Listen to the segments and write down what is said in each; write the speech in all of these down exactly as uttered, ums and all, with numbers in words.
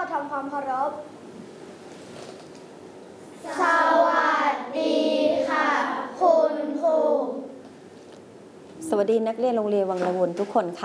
ทำความเคารพสวัสดีค่ะคุณครูสวัสดีนักเรียนโรงเรียนวังละวนทุกคนค่ะ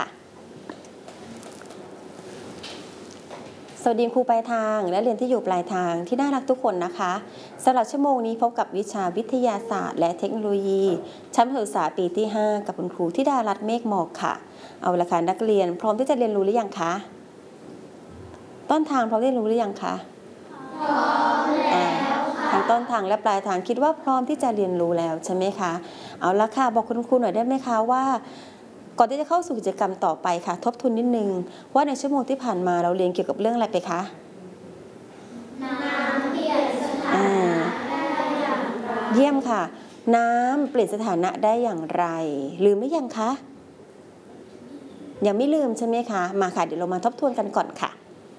สวัสดีครูปลายทางและเรียนที่อยู่ปลายทางที่น่ารักทุกคนนะคะสำหรับชั่วโมงนี้พบกับวิชาวิทยาศาสตร์และเทคโนโลยีชั้นประถมศึกษาปีที่ห้ากับคุณครูธิดารัตน์เมฆหมอกค่ะเอาละค่ะนักเรียนพร้อมที่จะเรียนรู้หรือยังคะต้นทางพร้อมที่จะเรียนรู้หรือยังคะพร้อมแล้วค่ะทางต้นทางและปลายทางคิดว่าพร้อมที่จะเรียนรู้แล้วใช่ไหมคะเอาละค่ะบอกคุณครูหน่อยได้ไหมคะว่าก่อนที่จะเข้าสู่กิจกรรมต่อไปค่ะทบทวนนิดนึงว่าในชั่วโมงที่ผ่านมาเราเรียนเกี่ยวกับเรื่องอะไรไปคะน้ำเปลี่ยนสถานะได้อย่างไรเยี่ยมค่ะน้ำเปลี่ยนสถานะได้อย่างไรลืมหรือยังคะยังไม่ลืมใช่ไหมคะมาค่ะเดี๋ยวเรามาทบทวนกันก่อนค่ะ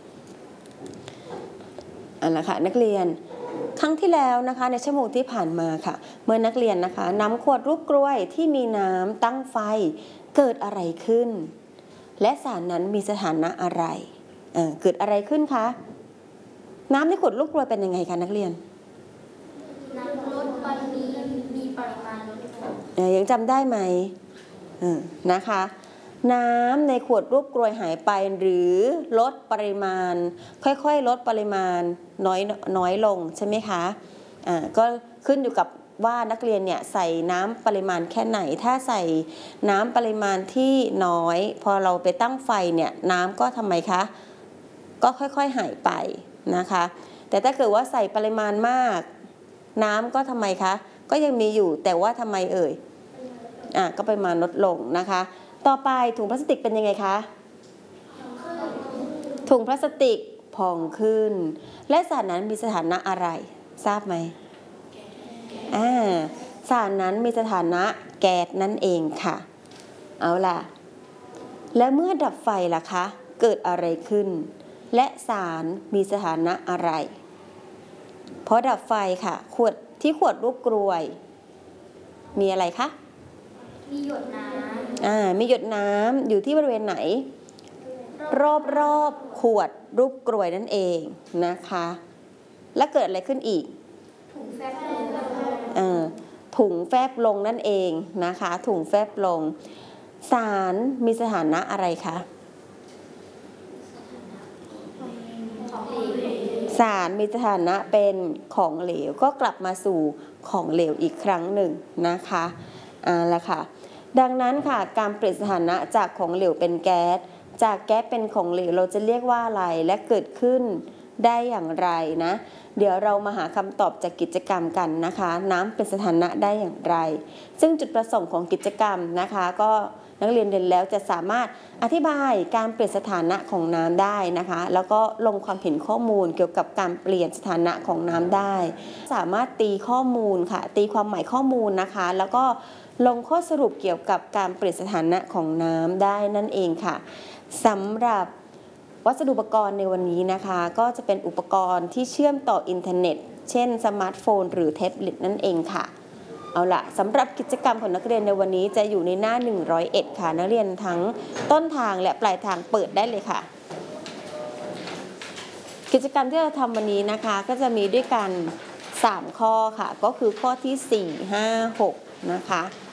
เอาละค่ะนักเรียนครั้งที่แล้วนะคะในชั่วโมงที่ผ่านมาค่ะเมื่อนักเรียนนะคะนำขวดรูปกล้วยที่มีน้ำตั้งไฟเกิดอะไรขึ้นและสารนั้นมีสถานะอะไร เอ่อ เกิดอะไรขึ้นคะน้ำในขวดรูปกล้วยเป็นยังไงคะนักเรียนน้ำลดปริมาณมีปริมาณลดลงเอ่อยังจำได้ไหมเออนะคะน้ำในขวดรูปกล้วยหายไปหรือลดปริมาณค่อยๆลดปริมาณน้อยน้อยลงใช่ไหมคะอ่าก็ขึ้นอยู่กับว่านักเรียนเนี่ยใส่น้ำปริมาณแค่ไหนถ้าใส่น้ำปริมาณที่น้อยพอเราไปตั้งไฟเนี่ยน้ำก็ทำไมคะก็ค่อยๆหายไปนะคะแต่ถ้าเกิดว่าใส่ปริมาณมากน้ำก็ทำไมคะก็ยังมีอยู่แต่ว่าทำไมเอ่ยอ่ะก็ปริมาณลดลงนะคะต่อไปถุงพลาสติกเป็นยังไงคะถุงพลาสติกพองขึ้นและสารนั้นมีสถานะอะไรทราบไหมอ่าสารนั้นมีสถานะแก๊สนั่นเองค่ะเอาล่ะแล้วเมื่อดับไฟล่ะคะเกิดอะไรขึ้นและสารมีสถานะอะไรพอดับไฟค่ะขวดที่ขวดรูปกลวยมีอะไรคะมีหยดน้ำอ่ามีหยดน้ำอยู่ที่บริเวณไหนรอบรอบขวดรูปกลวยนั่นเองนะคะและเกิดอะไรขึ้นอีกถุงแฟบลงอ่าถุงแฟบลงนั่นเองนะคะถุงแฟบลงสารมีสถานะอะไรคะสารมีสถานะเป็นของเหลวก็กลับมาสู่ของเหลวอีกครั้งหนึ่งนะคะอ่าละค่ะดังนั้นค่ะการเปลี่ยนสถานะจากของเหลวเป็นแก๊สจากแก๊สเป็นของเหลวเราจะเรียกว่าอะไรและเกิดขึ้นได้อย่างไรนะเดี๋ยวเรามาหาคำตอบจากกิจกรรมกันนะคะน้ำเป็นสถานะได้อย่างไรซึ่งจุดประสงค์ของกิจกรรมนะคะก็นักเรียนเรียนแล้วจะสามารถอธิบายการเปลี่ยนสถานะของน้ำได้นะคะแล้วก็ลงความเห็นข้อมูลเกี่ยวกับการเปลี่ยนสถานะของน้ำได้สามารถตีข้อมูลค่ะตีความหมายข้อมูลนะคะแล้วก็ลงข้อสรุปเกี่ยวกับการเปลี่ยนสถานะของน้ำได้นั่นเองค่ะสำหรับวัสดุอุปกรณ์ในวันนี้นะคะก็จะเป็นอุปกรณ์ที่เชื่อมต่ออินเทอร์เน็ตเช่นสมาร์ทโฟนหรือแท็บเล็ตนั่นเองค่ะเอาล่ะสำหรับกิจกรรมของนักเรียนในวันนี้จะอยู่ในหน้าหนึ่งร้อยเอ็ดค่ะนักเรียนทั้งต้นทางและปลายทางเปิดได้เลยค่ะกิจกรรมที่เราทำวันนี้นะคะก็จะมีด้วยกันสามข้อค่ะก็คือข้อที่สี่ ห้า หกนะคะ